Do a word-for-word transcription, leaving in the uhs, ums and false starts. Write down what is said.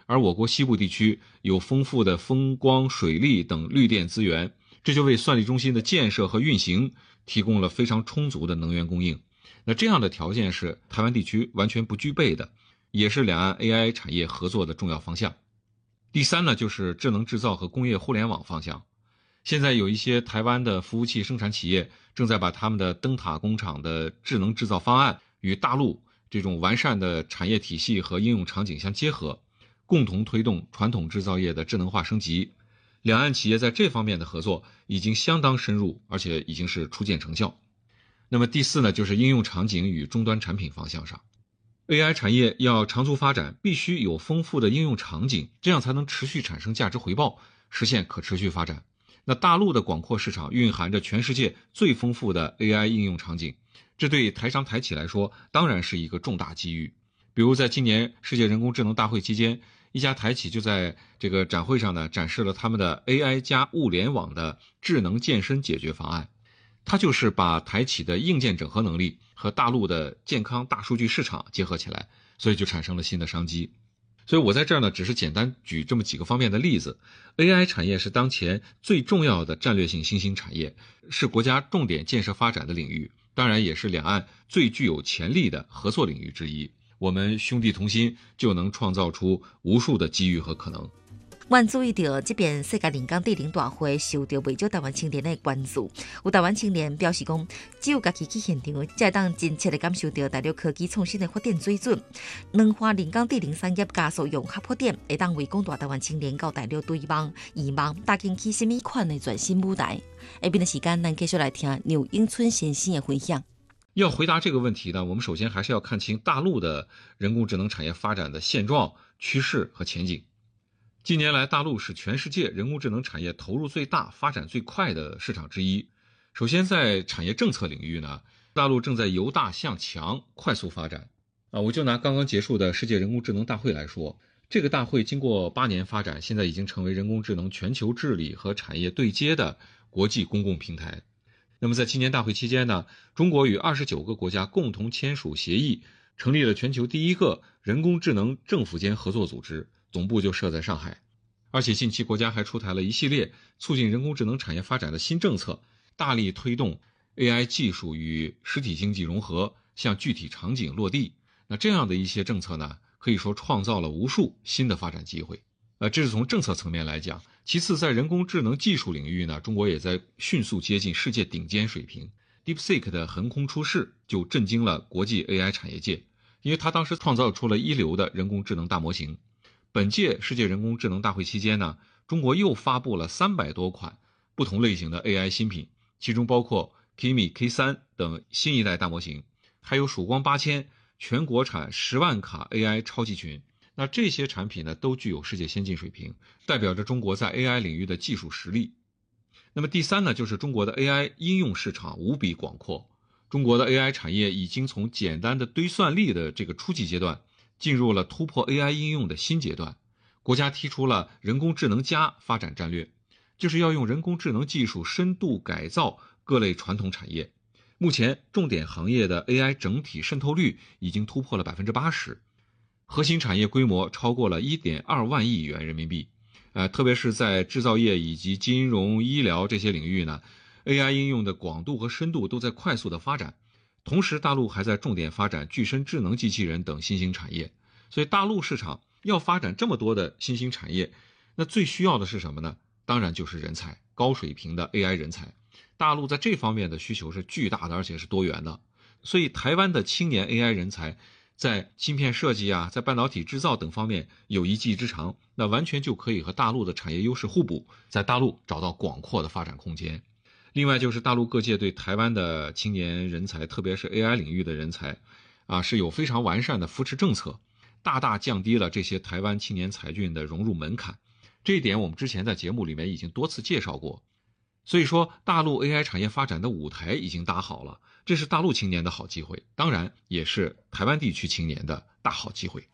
而我国西部地区有丰富的风光、水利等绿电资源，这就为算力中心的建设和运行提供了非常充足的能源供应。那这样的条件是台湾地区完全不具备的，也是两岸 A I 产业合作的重要方向。第三呢，就是智能制造和工业互联网方向。现在有一些台湾的服务器生产企业正在把他们的灯塔工厂的智能制造方案与大陆这种完善的产业体系和应用场景相结合，共同推动传统制造业的智能化升级。两岸企业在这方面的合作已经相当深入，而且已经是初见成效。那么第四呢，就是应用场景与终端产品方向上。A I 产业要长足发展，必须有丰富的应用场景，这样才能持续产生价值回报，实现可持续发展。那大陆的广阔市场蕴含着全世界最丰富的 A I 应用场景，这对台商台企来说当然是一个重大机遇。比如在今年世界人工智能大会期间，一家台企就在这个展会上呢展示了他们的 A I 加物联网的智能健身解决方案。它就是把台企的硬件整合能力和大陆的健康大数据市场结合起来，所以就产生了新的商机。所以我在这儿呢，只是简单举这么几个方面的例子。A I 产业是当前最重要的战略性新兴产业，是国家重点建设发展的领域，当然也是两岸最具有潜力的合作领域之一。我们兄弟同心，就能创造出无数的机遇和可能。 阮注意到这边世界人工智能大会受到不少台湾青年的关注，有台湾青年表示讲，只有家己去现场，才会当真切地感受到大陆科技创新的发展水准。软化人工智能产业加速融合发展，会当为广大台湾青年到大陆对望、移望搭建起什么款的全新舞台。下边的时间，咱继续来听牛英春先生的分享。 要回答这个问题呢，我们首先还是要看清大陆的人工智能产业发展的现状、趋势和前景。近年来，大陆是全世界人工智能产业投入最大、发展最快的市场之一。首先，在产业政策领域呢，大陆正在由大向强快速发展。啊，我就拿刚刚结束的世界人工智能大会来说，这个大会经过八年发展，现在已经成为人工智能全球治理和产业对接的国际公共平台。那么在今年大会期间呢，中国与二十九个国家共同签署协议，成立了全球第一个人工智能政府间合作组织，总部就设在上海。而且近期国家还出台了一系列促进人工智能产业发展的新政策，大力推动 A I 技术与实体经济融合向具体场景落地。那这样的一些政策呢，可以说创造了无数新的发展机会。呃，这是从政策层面来讲。其次，在人工智能技术领域呢，中国也在迅速接近世界顶尖水平。DeepSeek 的横空出世就震惊了国际 A I 产业界，因为它当时创造出了一流的人工智能大模型。本届世界人工智能大会期间呢，中国又发布了三百多款不同类型的 A I 新品，其中包括 Kimi K 三 等新一代大模型，还有曙光八千全国产十万卡 A I 超级群。那这些产品呢，都具有世界先进水平，代表着中国在 A I 领域的技术实力。那么第三呢，就是中国的 A I 应用市场无比广阔。中国的 A I 产业已经从简单的堆算力的这个初级阶段，进入了突破 A I 应用的新阶段。国家提出了人工智能加发展战略，就是要用人工智能技术深度改造各类传统产业。目前重点行业的 A I 整体渗透率已经突破了 百分之八十， 核心产业规模超过了 一点二万亿元人民币。呃，特别是在制造业以及金融、医疗这些领域呢， A I 应用的广度和深度都在快速的发展。同时，大陆还在重点发展具身智能机器人等新兴产业。所以大陆市场要发展这么多的新兴产业，那最需要的是什么呢？当然就是人才，高水平的 A I 人才。大陆在这方面的需求是巨大的，而且是多元的。所以台湾的青年 A I 人才在芯片设计啊，在半导体制造等方面有一技之长，那完全就可以和大陆的产业优势互补，在大陆找到广阔的发展空间。另外就是大陆各界对台湾的青年人才，特别是 A I 领域的人才啊，是有非常完善的扶持政策，大大降低了这些台湾青年才俊的融入门槛。这一点我们之前在节目里面已经多次介绍过。所以说大陆 A I 产业发展的舞台已经搭好了，这是大陆青年的好机会，当然也是台湾地区青年的大好机会。